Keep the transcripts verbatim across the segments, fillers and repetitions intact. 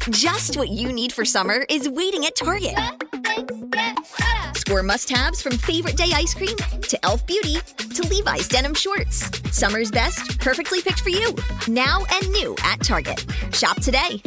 Just what you need for summer is waiting at Target. Score must-haves from favorite day ice cream to Elf Beauty to Levi's denim shorts. Summer's best, perfectly picked for you. Now and new at Target. Shop today.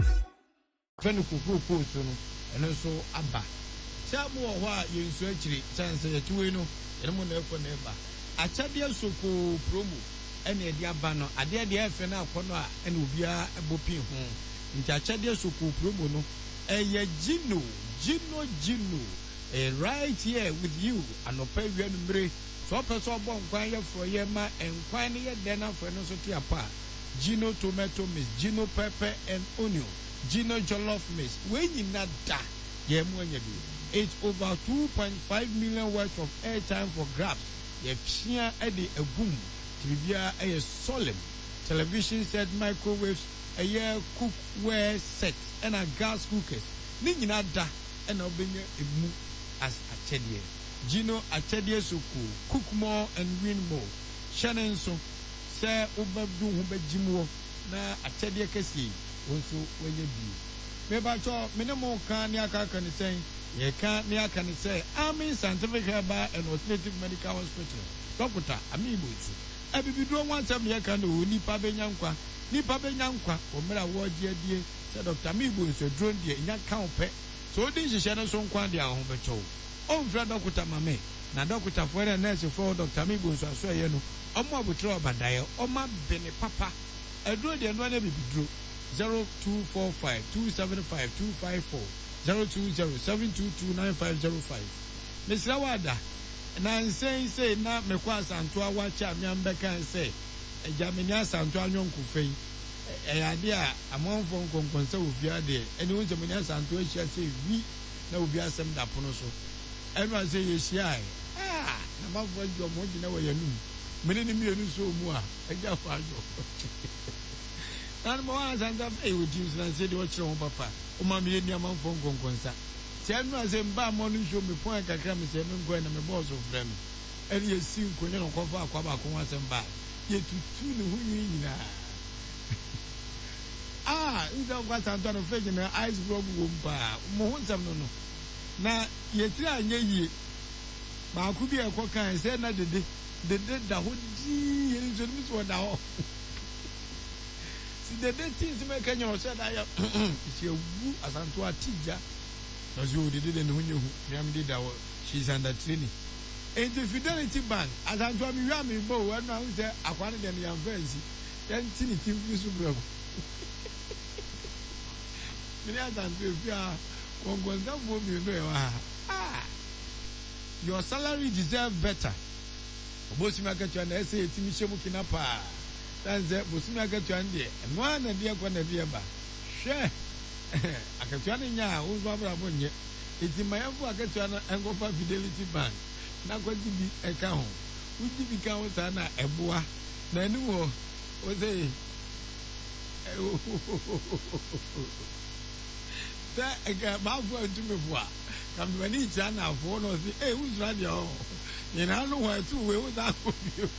Ene dia ba no ade ade afa na akono a ene obia ebopi ho nti achade soko promo no eye Gino Gino Gino eh, right here with you anopa wi anumre so person bo nkwan ye fro ye ma enkwan ne ye den afro no so ti apa Gino tomato mix, Gino pepper and onion, Gino jollof mix we nyina da ye mo anya bi it's over two point five million worth of airtime for grabs ye pia e de agum Trivia a solemn television set, microwaves, a year cookware set, and a gas cookers. Nina da and obenya a move as a chedia. Gino a chedia suku, cook more and win more. Shannon so, Sir Ubabdu Hube Jimo, na a chedia kasi, also when you be. Mebacho, minimum can yaka can say, ye can't near can say, I'm in scientific herba and alternative medical hospital. Doctor, amiibo. Ebibidro one seven year kan o nipa benyankwa nipa benyankwa o mera wo die die se Doctor Mibu nso drone die nya kan pe so di hihye no so nkwa de ahon becho o mfra Doctor Mame na Doctor for the nurse for Doctor Mibu nso aso ye no omo abotro obadaye oma bene papa edro de no na bibidro zero two four five two seven five two five four zero two zero seven two two nine five zero five Misra Wada na say say na mekwa asanto awacha miambeka say ejamini asanto anyonku fei e ade a amonfo nkonkonsa ofia de ene won jamini asanto ahia say wi na obi asem da pono so enu say yehia ah na mafo jo mo gina wa yanum mene ni mienu so mu a eja fa ajo na mo asanto e odi na say de o kire won papa o ma me ni amonfo nkonkonsa enu ase mba mo no show me phone kakra me se me ngo na me boss of friend eni esi nkonye no kofa akwa ba ko ase mba ye tutu ne hu nyina ah nda kwa santo no fege na ice block wo mba mo hu nsam no no na ye tira anye yie ba ku bi e ko kan se na dede dede da ho di ye nso mi so da ho si dede tin se me kanyo se da ya si ewu asanto atija as you did it, and when you did our she's under training. And the Fidelity Bank, as I told me, you are me, bow, and now say, I wanted them young friends. Then, Tinny, Tim, you ah, your salary deserves better. Most of you and I say, Timmy Shamukinapa. That's it, most of you and one and dear one and dear ba. Share. Akatuana nya wo babra bonye eti mayafo akatuana engofa Fidelity Bank na kwaji bi eka ho uji bi ka wo sa na eboa na anu wo wo say ta ega bafo antumefo a kam bani cha na afo no say eh uzura de ho ni na no wa tu we wo da ko bi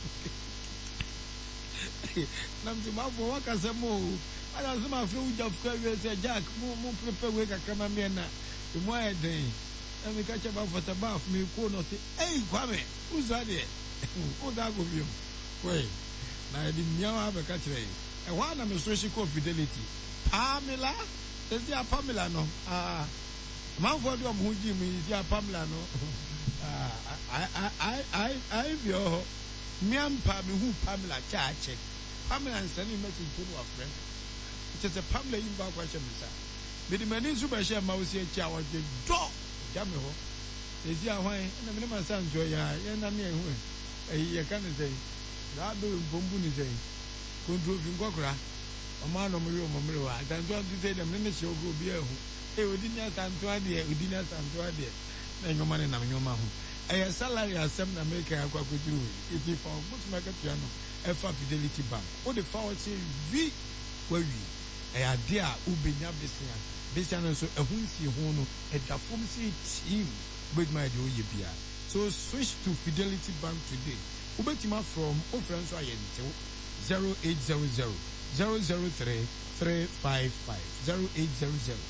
nam ti bafo wa ka se mo ala zuma fe uja fuka we say Jack mo mo prepare we kakama me na e mo eden e me ka chaba fota ba fu me ko no say eh kwame uza de o da go bi we na e di nyawa be ka kire e wa na me so shi ko Fidelity Pamela e di Pamela no ah man for do mo ji mi di Pamela no ah I I I I bi o mi ampa me hu Pamela cha che Pamela nsani me to no afre it's a Pamela in back question, sir. But the man in super share mouse here, chow, the dog, Jammy ho. They see how I and the minimum son joy, and I'm here. A can say, that do Bombuni say, control in Gokra, a man of Mario Mamma, and want to say the minute she'll go beer. Hey, we didn't stand to idea, we didn't stand to idea. Then your money, and your mouth. A salary as some American could do if you found what's my piano, a Fidelity Bank. What the forward say, we were we. A idea ubenya besia besia no so ehunsi ho no eda fom si team with my do ye bia so switch to Fidelity Bank today ubetima from offering so ayente zero eight zero zero zero zero three three five five zero eight zero zero